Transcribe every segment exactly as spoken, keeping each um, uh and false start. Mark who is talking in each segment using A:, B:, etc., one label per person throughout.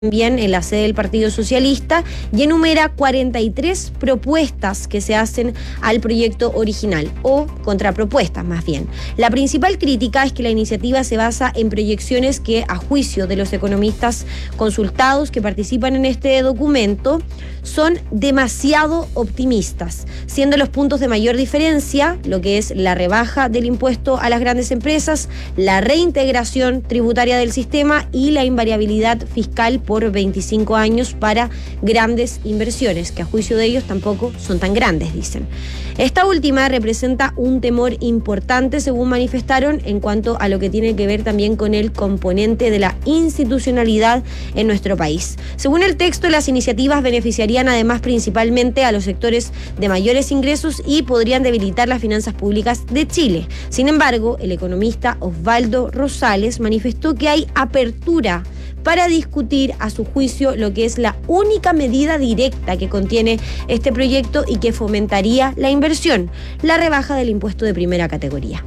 A: también en la sede del Partido Socialista y enumera cuarenta y tres propuestas que se hacen al proyecto original, o contrapropuestas más bien. La principal crítica es que la iniciativa se basa en proyecciones que, a juicio de los economistas consultados que participan en este documento, son demasiado optimistas, siendo los puntos de mayor diferencia lo que es la rebaja del impuesto a las grandes empresas, la reintegración tributaria del sistema y la invariabilidad fiscal por veinticinco años para grandes inversiones, que a juicio de ellos tampoco son tan grandes, dicen. Esta última representa un temor importante, según manifestaron, en cuanto a lo que tiene que ver también con el componente de la institucionalidad en nuestro país. Según el texto, las iniciativas beneficiarían además principalmente a los sectores de mayores ingresos y podrían debilitar las finanzas públicas de Chile. Sin embargo, el economista Osvaldo Rosales manifestó que hay apertura para discutir, a su juicio, lo que es la única medida directa que contiene este proyecto y que fomentaría la inversión, la rebaja del impuesto de primera categoría.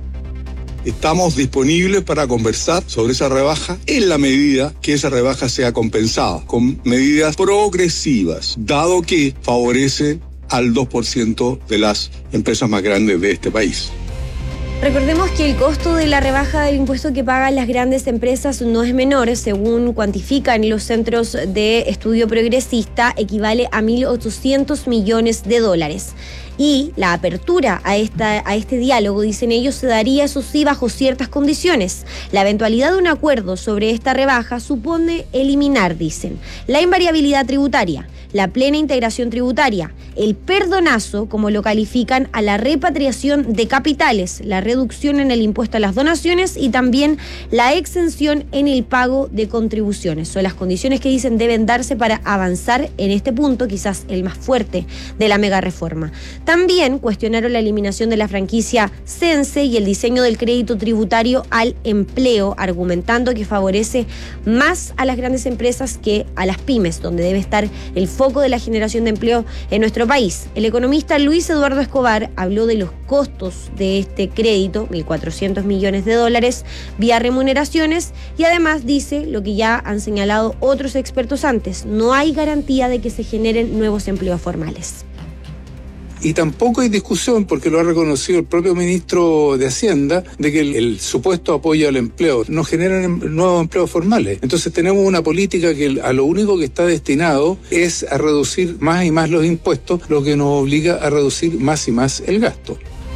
B: Estamos disponibles para conversar sobre esa rebaja en la medida que esa rebaja sea compensada con medidas progresivas, dado que favorece al dos por ciento de las empresas más grandes de este país.
A: Recordemos que el costo de la rebaja del impuesto que pagan las grandes empresas no es menor, según cuantifican los centros de estudio progresista, equivale a mil ochocientos millones de dólares. Y la apertura a, esta, a este diálogo, dicen ellos, se daría, eso sí, bajo ciertas condiciones. La eventualidad de un acuerdo sobre esta rebaja supone eliminar, dicen, la invariabilidad tributaria, la plena integración tributaria, el perdonazo, como lo califican, a la repatriación de capitales, la reducción en el impuesto a las donaciones y también la exención en el pago de contribuciones. Son las condiciones que dicen deben darse para avanzar en este punto, quizás el más fuerte de la mega reforma. También cuestionaron la eliminación de la franquicia Sense y el diseño del crédito tributario al empleo, argumentando que favorece más a las grandes empresas que a las pymes, donde debe estar el foco de la generación de empleo en nuestro país. El economista Luis Eduardo Escobar habló de los costos de este crédito, mil cuatrocientos millones de dólares, vía remuneraciones, y además dice lo que ya han señalado otros expertos antes: no hay garantía de que se generen nuevos empleos formales.
C: Y tampoco hay discusión, porque lo ha reconocido el propio ministro de Hacienda, de que el, el supuesto apoyo al empleo no genera nuevos empleos formales. Entonces tenemos una política que a lo único que está destinado es a reducir más y más los impuestos, lo que nos obliga a reducir más y más el gasto.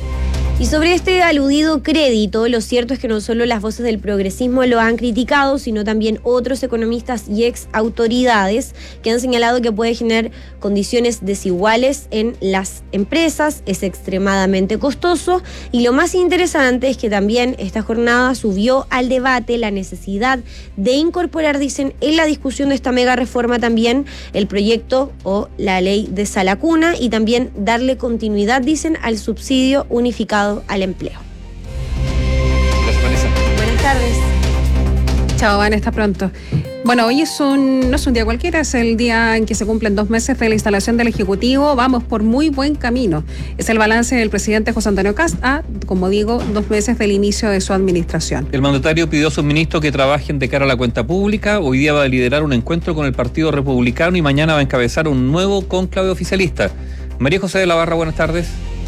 A: Y sobre este aludido crédito, lo cierto es que no solo las voces del progresismo lo han criticado, sino también otros economistas y ex autoridades que han señalado que puede generar condiciones desiguales en las empresas, es extremadamente costoso, y lo más interesante es que también esta jornada subió al debate la necesidad de incorporar, dicen, en la discusión de esta mega reforma también el proyecto o la ley de sala cuna y también darle continuidad, dicen, al subsidio unificado al empleo.
D: Gracias, Vanessa.
A: Buenas tardes.
E: Chao, Van, hasta pronto. Bueno, hoy es un, no es un día cualquiera, es el día en que se cumplen dos meses de la instalación del Ejecutivo. Vamos por muy buen camino. Es el balance del presidente José Antonio Kast a, como digo, dos meses del inicio de su administración.
D: El mandatario pidió a sus ministros que trabajen de cara a la cuenta pública. Hoy día va a liderar un encuentro con el Partido Republicano y mañana va a encabezar un nuevo cónclave oficialista. María José de la Barra, buenas tardes.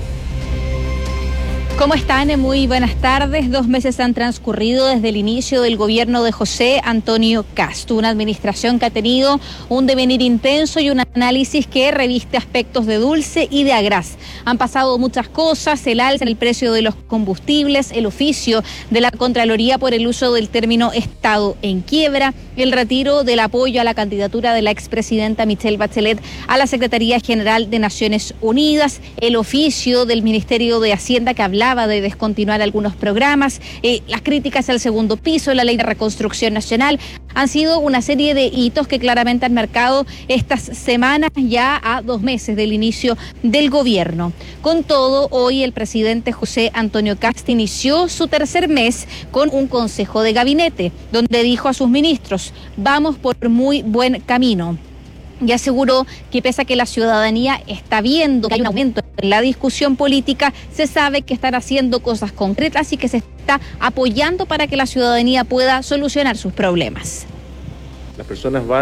F: ¿Cómo están? Muy buenas tardes. Dos meses han transcurrido desde el inicio del gobierno de José Antonio Kast, una administración que ha tenido un devenir intenso y un análisis que reviste aspectos de dulce y de agraz. Han pasado muchas cosas: el alza en el precio de los combustibles, el oficio de la Contraloría por el uso del término Estado en quiebra, el retiro del apoyo a la candidatura de la expresidenta Michelle Bachelet a la Secretaría General de Naciones Unidas, el oficio del Ministerio de Hacienda que hablaba de descontinuar algunos programas, eh, las críticas al segundo piso, la ley de reconstrucción nacional. Han sido una serie de hitos que claramente han marcado estas semanas ya a dos meses del inicio del gobierno. Con todo, hoy el presidente José Antonio Kast inició su tercer mes con un consejo de gabinete, donde dijo a sus ministros: vamos por muy buen camino. Y aseguró que pese a que la ciudadanía está viendo que hay un aumento en la discusión política, se sabe que están haciendo cosas concretas y que se está apoyando para que la ciudadanía pueda solucionar sus problemas.
G: las personas van